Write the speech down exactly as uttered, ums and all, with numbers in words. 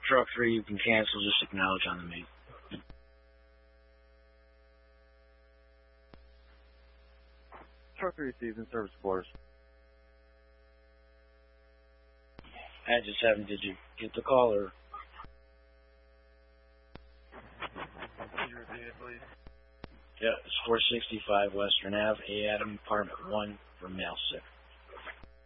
truck three, you can cancel, just acknowledge on the main. Truck three received in service quarters. Agent seven, did you get the call, or? Could you repeat it, please? Yeah, it's four sixty-five Western Avenue, A. Adam, apartment one, for mail sick.